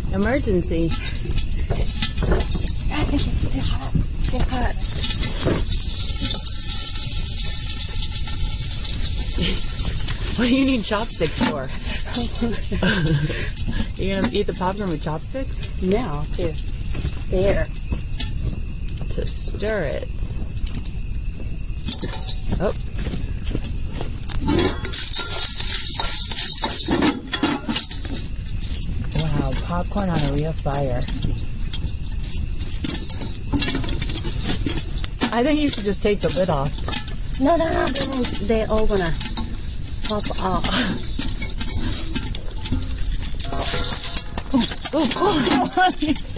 Emergency. I think it's too hot. Too hot. What do you need chopsticks for? You gonna eat the popcorn with chopsticks? No, to stir. To stir it. Oh. Wow, popcorn on a real fire. I think you should just take the lid off. No. They're all gonna pop off. Oh.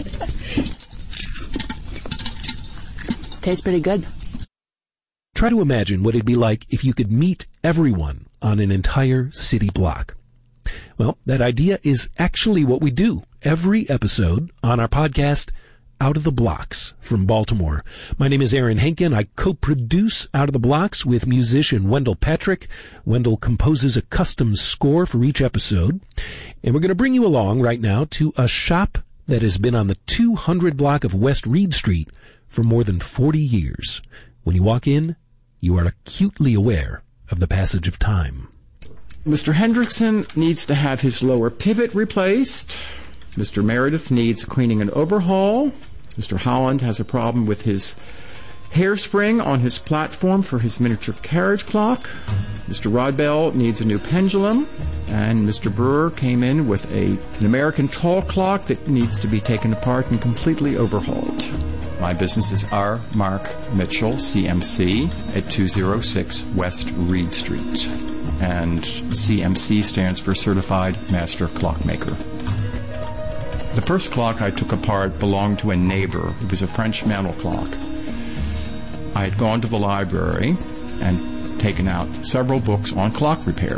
Tastes pretty good. Try to imagine what it'd be like if you could meet everyone on an entire city block. Well, that idea is actually what we do every episode on our podcast, Out of the Blocks from Baltimore. My name is Aaron Henkin. I co-produce Out of the Blocks with musician Wendell Patrick. Wendell composes a custom score for each episode. And we're going to bring you along right now to a shop that has been on the 200 block of West Reed Street for more than 40 years. When you walk in, you are acutely aware of the passage of time. Mr. Hendrickson needs to have his lower pivot replaced. Mr. Meredith needs cleaning and overhaul. Mr. Holland has a problem with his hairspring on his platform for his miniature carriage clock. Mr. Rodbell needs a new pendulum. And Mr. Brewer came in with an American tall clock that needs to be taken apart and completely overhauled. My business is R. Mark Mitchell, CMC, at 206 West Reed Street. And CMC stands for Certified Master Clockmaker. The first clock I took apart belonged to a neighbor. It was a French mantel clock. I had gone to the library and taken out several books on clock repair.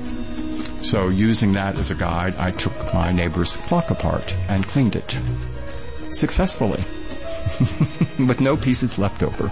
So using that as a guide, I took my neighbor's clock apart and cleaned it successfully with no pieces left over.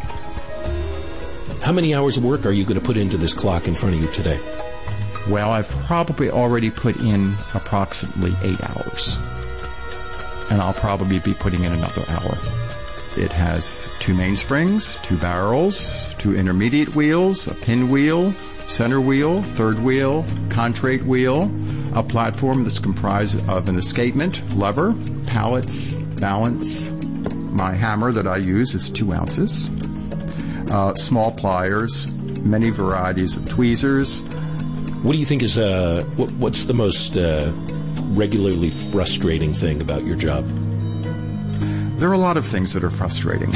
How many hours of work are you going to put into this clock in front of you today? Well, I've probably already put in approximately 8 hours. And I'll probably be putting in another hour. It has 2 mainsprings, 2 barrels, 2 intermediate wheels, a pin wheel, center wheel, third wheel, contrate wheel, a platform that's comprised of an escapement, lever, pallets, balance. My hammer that I use is 2 ounces. Small pliers, many varieties of tweezers. What do you think is, what's the most regularly frustrating thing about your job? There are a lot of things that are frustrating.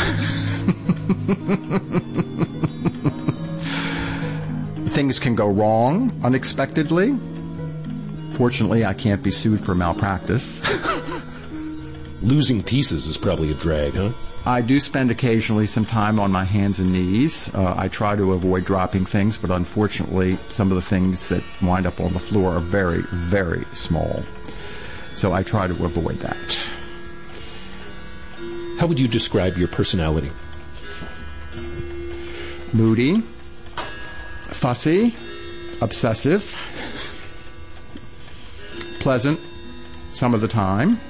Things can go wrong unexpectedly. Fortunately, I can't be sued for malpractice. Losing pieces is probably a drag, huh? I do spend occasionally some time on my hands and knees. I try to avoid dropping things, but unfortunately, some of the things that wind up on the floor are very, very small. So I try to avoid that. How would you describe your personality? Moody, fussy, obsessive, pleasant some of the time.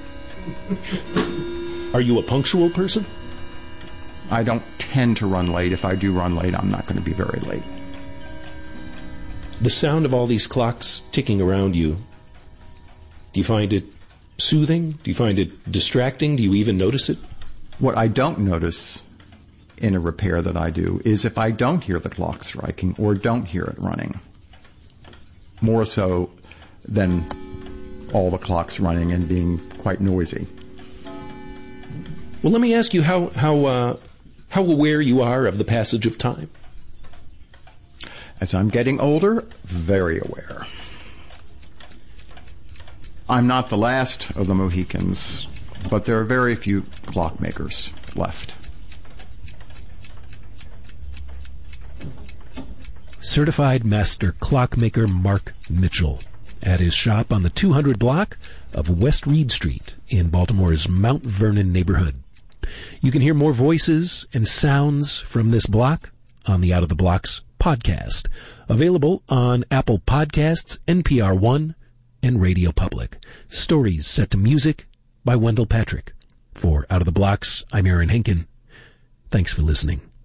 Are you a punctual person? I don't tend to run late. If I do run late, I'm not going to be very late. The sound of all these clocks ticking around you, do you find it soothing? Do you find it distracting? Do you even notice it? What I don't notice in a repair that I do is if I don't hear the clock striking or don't hear it running. More so than all the clocks running and being quite noisy. Well, let me ask you how aware you are of the passage of time. As I'm getting older, very aware. I'm not the last of the Mohicans, but there are very few clockmakers left. Certified Master Clockmaker Mark Mitchell at his shop on the 200 block of West Reed Street in Baltimore's Mount Vernon neighborhood. You can hear more voices and sounds from this block on the Out of the Blocks podcast, available on Apple Podcasts, NPR One, and Radio Public. Stories set to music by Wendell Patrick. For Out of the Blocks, I'm Aaron Henkin. Thanks for listening.